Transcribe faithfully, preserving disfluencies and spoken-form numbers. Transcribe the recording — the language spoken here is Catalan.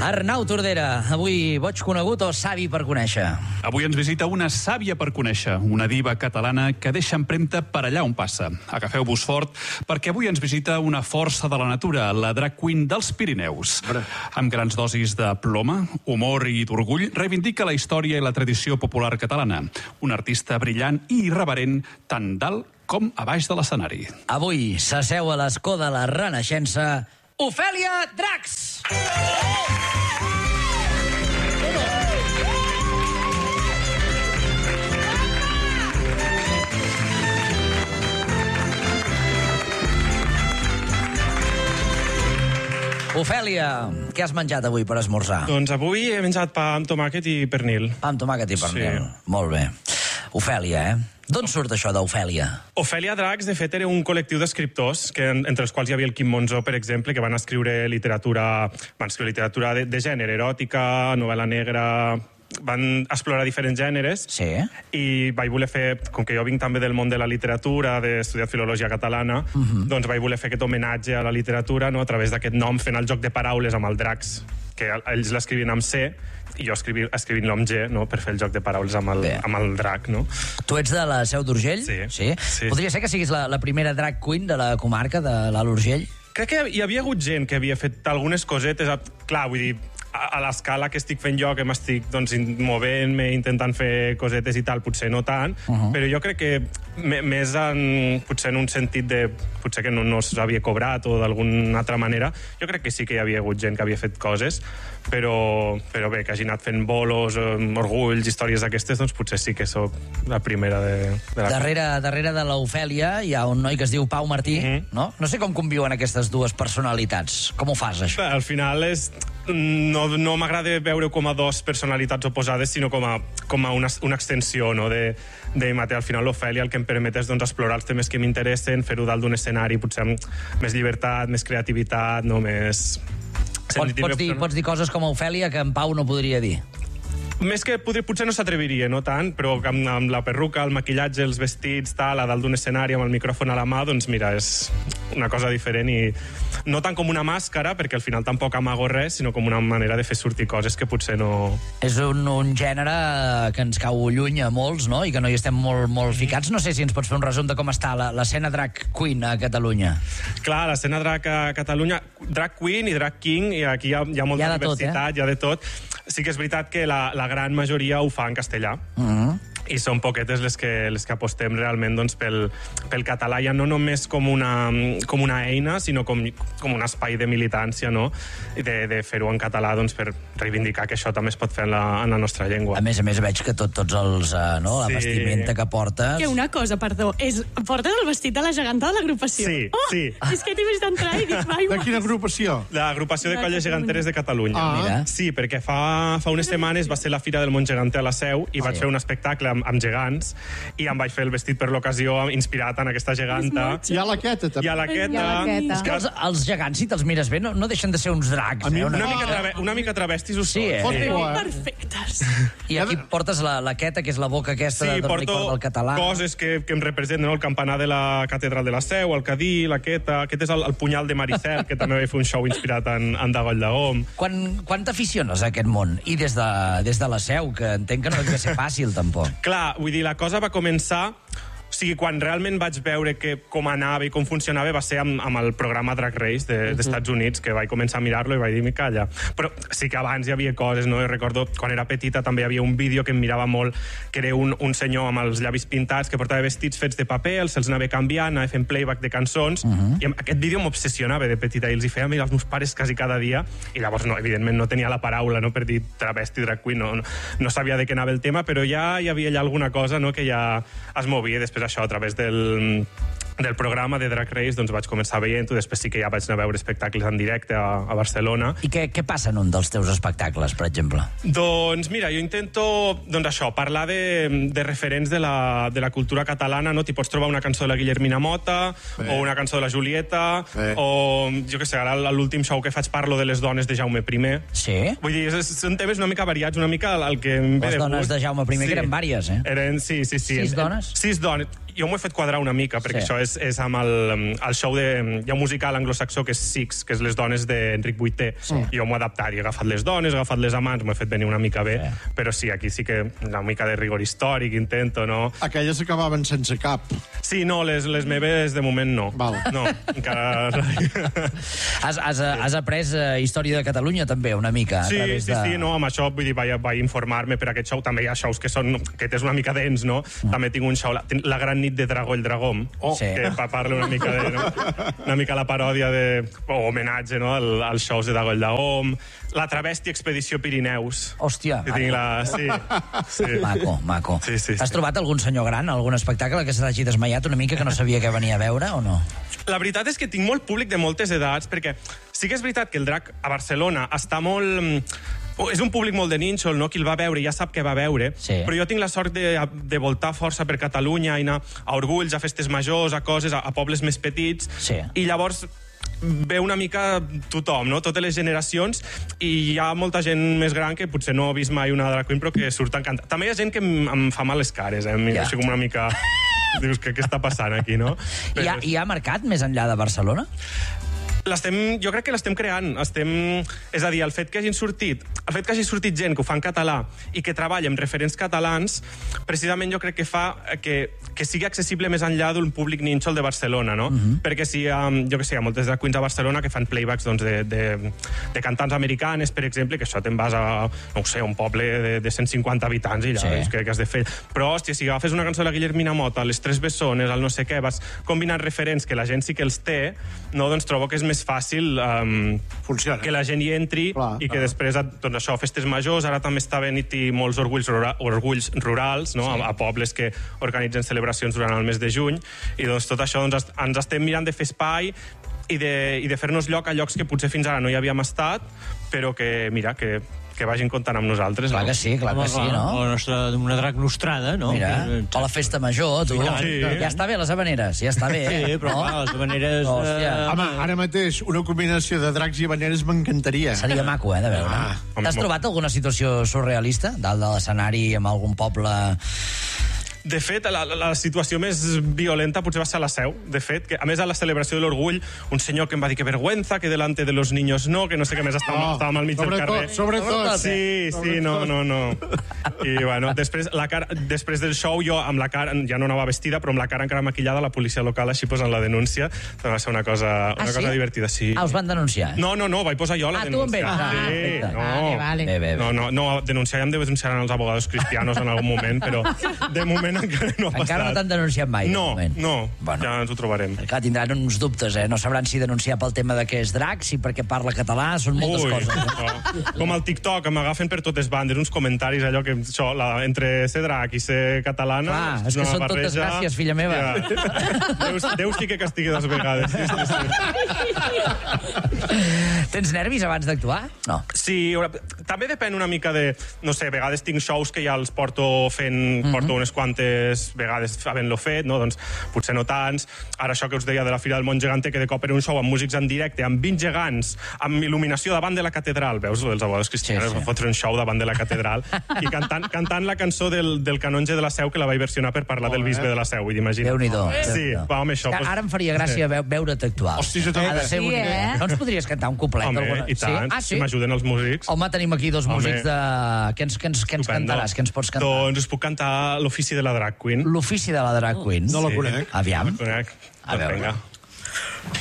Arnau Tordera, avui boig conegut o savi per conèixer? Avui ens visita una sàvia per conèixer, una diva catalana que deixa empremta per allà on passa. Agafeu-vos fort, perquè avui ens visita una força de la natura, la drag queen dels Pirineus. Amb grans dosis de ploma, humor i d'orgull, reivindica la història i la tradició popular catalana. Una artista brillant i irreverent, tant dalt com a baix de l'escenari. Avui s'asseu a l'escó de la Renaixença, Ofèlia Dracs! Ofèlia, què has menjat avui per esmorzar? Doncs avui he menjat pa amb tomàquet i pernil. Pa amb tomàquet i pernil. Sí. Molt bé. Ofèlia, eh? D'on surt això d'Ofèlia? Ofèlia Dracs, de fet, era un col·lectiu d'escriptors, que, entre els quals hi havia el Quim Monzó, per exemple, que van escriure literatura, van escriure literatura de, de gènere, eròtica, novel·la negra... Van explorar diferents gèneres. Sí. I vaig voler fer, com que jo vinc també del món de la literatura, d'estudiar filologia catalana, uh -huh. doncs vaig voler fer aquest homenatge a la literatura, no?, a través d'aquest nom, fent el joc de paraules amb el Dracs, que ells l'escrivien amb C, i jo escrivint-lo amb G, no?, per fer el joc de paraules amb el, amb el drac, no? Tu ets de la Seu d'Urgell? Sí. sí. sí. Podria ser que siguis la, la primera drag queen de la comarca de l'Alt Urgell? Crec que hi havia hagut gent que havia fet algunes cosetes. Clar, vull dir, a l'escala que estic fent jo, que m'estic doncs, movent-me, intentant fer cosetes i tal, potser no tant, uh -huh. però jo crec que més en, potser en un sentit de... potser que no, no s'havia cobrat o d'alguna altra manera, jo crec que sí que hi havia hagut gent que havia fet coses, però, però bé, que hagi anat fent bolos, orgulls, històries d'aquestes, doncs potser sí que sóc la primera de... de la... Darrere, darrere de l'Ofèlia hi ha un noi que es diu Pau Martí, uh -huh. no? No sé com conviuen aquestes dues personalitats. Com ho fas, això? Bé, al final és... No, no m'agrada veure com a dos personalitats oposades, sinó com a, com a una, una extensió, no?, de, de mate. Al final l'Ofèlia el que em permet és doncs, explorar els temes que m'interessen, fer-ho dalt d'un escenari, potser amb més llibertat, més creativitat, no més... Pots, pots, dir, pots dir coses com a Ofèlia que en Pau no podria dir. Més que podria, potser no s'atreviria, no tant, però amb, amb la perruca, el maquillatge, els vestits, tal, a dalt d'un escenari amb el micròfon a la mà, doncs mira, és una cosa diferent i no tant com una màscara, perquè al final tampoc amago res, sinó com una manera de fer sortir coses que potser no... És un, un gènere que ens cau lluny a molts, no?, i que no hi estem molt, molt ficats. No sé si ens pots fer un resum de com està l'escena drag queen a Catalunya. Clar, l'escena drag a Catalunya, drag queen i drag king, i aquí hi ha, hi ha molta hi ha diversitat, tot, eh? hi ha de tot. Sí que és veritat que la, la gran majoria ho fa en castellà. Uh-huh. I són poquetes les que, les que apostem realment doncs, pel, pel català, ja no només com una, com una eina, sinó com, com un espai de militància, no?, de, de fer-ho en català doncs, per reivindicar que això també es pot fer en la, en la nostra llengua. A més a més, veig que tot, tots els, uh, no, la Sí. vestimenta que portes... Que una cosa, perdó, és, portes el vestit de la geganta de l'agrupació. Sí, oh, sí. És que t'he vist entrar i dic, vai, De quina agrupació? L'agrupació de De colles Catalunya. geganteres de Catalunya. Ah. Mira. Sí, perquè fa, fa unes setmanes va ser la Fira del Món Geganter a la Seu i Sí. vaig fer un espectacle amb, amb gegants i em vaig fer el vestit per l'ocasió inspirat en aquesta geganta. Hi ha la queta, també. I a la I a queta... la queta. És que els, els gegants, si te'ls mires bé, no, no deixen de ser uns dracs. A mi eh? Una, No. mica, trave, una mica travestis ho Sí, són. eh? Fot Sí. por, eh? Perfectes. I aquí portes la, la queta, que és la boca aquesta Sí, de, de porto licor del català. coses que, que em representen, no? El campanar de la catedral de la Seu, el cadí, la queta... Aquest és el, el punyal de Maricel, que també vaig fer un show inspirat en, en Dagoll de Gom. Quan, quan t'aficiones a aquest món? I des de, des de la Seu, que entenc que no deu ser fàcil, tampoc. Clar, vull dir, la cosa va començar... O sigui, quan realment vaig veure que com anava i com funcionava va ser amb, amb el programa Drag Race de, dels Estats Units, que vaig començar a mirar-lo i vaig dir, mi calla. Però sí que abans hi havia coses, no? I recordo, quan era petita també hi havia un vídeo que em mirava molt, que era un, un senyor amb els llavis pintats que portava vestits fets de paper, els se'ls anava canviant, anava fent playback de cançons, uh -huh. i aquest vídeo m'obsessionava de petita i els hi feia mirar als meus pares quasi cada dia, i llavors, no, evidentment, no tenia la paraula, no?, per dir travesti, drag queen, no, no, no sabia de què anava el tema, però ja hi havia ja alguna cosa, no?, que ja es movia. Després això, a través del, del programa de Drag Race, doncs vaig començar veient-ho, després sí que ja vaig anar a veure espectacles en directe a, a Barcelona. I què, què passa en un dels teus espectacles, per exemple? Doncs mira, jo intento, doncs això, parlar de, de referents de la, de la cultura catalana, no? T'hi pots trobar una cançó de la Guillermina Mota, Bé. o una cançó de la Julieta, Bé. o, jo què sé, ara a l'últim show que faig parlo de les dones de Jaume I. Sí? Vull dir, és- són temes una mica variats, una mica el, el que em ve Les de dones gust. de Jaume I, que eren vàries, eh? Eren, sí, sí, sí. Sis En- dones? Sis dones. jo m'ho he fet quadrar una mica, perquè Sí. això és, és amb el, el show de... Hi ha un musical anglosaxó que és Six, que és Les dones d'Enric Vuitè. Sí. I jo m'ho he adaptat, i he agafat les dones, he agafat les amants, m'ho he fet venir una mica bé, Sí. però sí, aquí sí que una mica de rigor històric intento, no? Aquelles acabaven sense cap. Sí, no, les, les meves de moment no. Val. No, encara... Has, has, has après eh, història de Catalunya, també, una mica, a Sí, través sí, de... sí, no, amb això vull dir, vaig, vaig informar-me per aquest show. També hi ha shows que són que és una mica dens, no? Mm. També tinc un show, la, tinc la gran nit de Dragó el Dragó, Oh. Sí. que pa- parla una mica de... No? Una mica la paròdia de... o homenatge, no?, al, als shows de Dragó el Dragó. La Travesti Expedició Pirineus. Hòstia, Que tinc la... Sí, sí. maco, maco. Sí, sí, sí. Has trobat algun senyor gran, algun espectacle que s'hagi desmaiat una mica, que no sabia què venia a veure, o no? La veritat és que tinc molt públic de moltes edats, perquè sí que és veritat que el drac a Barcelona està molt... Oh, és un públic molt de nínxol, no? Qui el va veure ja sap què va veure, Sí. però jo tinc la sort de, de voltar força per Catalunya i anar a orgulls, a festes majors, a coses, a, a pobles més petits, Sí. i llavors ve una mica tothom, no? Totes les generacions, i hi ha molta gent més gran que potser no ha vist mai una drag queen, però que surt encantada. També hi ha gent que em, em fa mal les cares, eh? Em Ja. Així com una mica... Dius, que què està passant aquí, no? Hi ha, hi ha mercat més enllà de Barcelona? L'estem, jo crec que l'estem creant. Estem, és a dir, el fet que hagin sortit, el fet que hagi sortit gent que ho fa en català i que treballa amb referents catalans, precisament jo crec que fa que, que sigui accessible més enllà d'un públic nínxol de Barcelona, no? Uh-huh. Perquè si, um, jo que sé, hi ha moltes drag queens a Barcelona que fan playbacks doncs, de, de, de cantants americanes, per exemple, que això te'n vas a, no ho sé, un poble de, de cent cinquanta habitants i allà Sí. veus què, què has de fer. Però, hòstia, si agafes una cançó de la Guillermina Mota, les Tres Bessones, el no sé què, vas combinant referents que la gent sí que els té, no? Doncs trobo que és més fàcil um, Funciona. que la gent hi entri Clar, i que clar. després, doncs això, festes majors, ara també està venint-hi molts orgulls, rura, orgulls rurals, no? Sí. A, a pobles que organitzen celebracions durant el mes de juny, i doncs tot això doncs, ens estem mirant de fer espai i de, i de fer-nos lloc a llocs que potser fins ara no hi havíem estat, però que, mira, que, que vagin comptant amb nosaltres. Clar no? que sí, clar Home, que sí, clar, no? La nostra, una drac nostrada, no? Mira, Eh, o la festa major, tu. Sí. Ja està bé, les habaneres, ja està bé. Sí, però no? clar, les maneres... Hòstia. Eh, Home, ara mateix, una combinació de dracs i habaneres m'encantaria. Seria maco, eh, de veure. Ah, T'has trobat alguna situació surrealista dalt de l'escenari amb algun poble... De fet, la, la, la situació més violenta potser va ser a la Seu. De fet, que a més a la celebració de l'orgull, un senyor que em va dir que vergüenza, que delante de los niños no, que no sé què més, estàvem, Oh, estàvem al mig del sobretot, carrer. sobretot. Sí, sí, no, no, no. I bueno, després, la cara, després del show jo amb la cara, ja no anava vestida, però amb la cara encara maquillada, la policia local així posant la denúncia. Va ser una cosa, una Ah, sí? cosa divertida, sí. Ah, us van denunciar? No, no, no, vaig posar jo la Ah, tu en denúncia. vens. Ah, sí, perfecte. no. Vale, vale. Bé, bé, bé. No, no, no, denunciar ja em denunciaran els abogados cristianos en algun moment, però de moment encara no ha passat. Encara no t'han denunciat mai, de No, moment. no, Bueno. ja ens ho trobarem. Clar, tindran uns dubtes, eh? No sabran si denunciar pel tema de que és drac, si perquè parla català, són moltes Ui, coses. Eh? no. Com al TikTok, que m'agafen per totes bandes, uns comentaris, allò que això, la, entre ser drac i ser catalana... Clar, és que una són totes gràcies, filla meva. Ja. Deus, Deus sí que castigue dues vegades. Sí, sí, sí. Tens nervis abans d'actuar? No. Sí, una- també depèn una mica de... No sé, a vegades tinc shows que ja els porto fent... Mm -hmm. Porto unes quantes vegades havent-lo fet, no? Doncs potser no tants. Ara això que us deia de la Fira del Món Gegante, que de cop era un show amb músics en directe, amb vint gegants, amb il·luminació davant de la catedral. Veus, lo dels abogados cristianos, Sí, sí. sí, sí. fotre un show davant de la catedral i cantant, cantant la cançó del, del canonge de la Seu, que la vaig versionar per parlar del bisbe de la Seu, vull dir, imagina't. Déu-n'hi-do. Sí, va, home, això... Que doncs- ara em faria gràcia veu, veure't actuar. Hosti, jo també. Ha de ser Sí, bonic. eh? No ens podries cantar un cuplet? Home, alguna- i tant, Sí? Ah, si sí? m'ajuden els músics. Home, tenim aquí dos Home. músics de... Què ens, què ens, què ens Estupendo. cantaràs? Què ens pots cantar? Doncs us puc cantar l'ofici de la drag queen. L'ofici de la drag queen. No la conec. Aviam. La conec. A Doncs veure. vinga.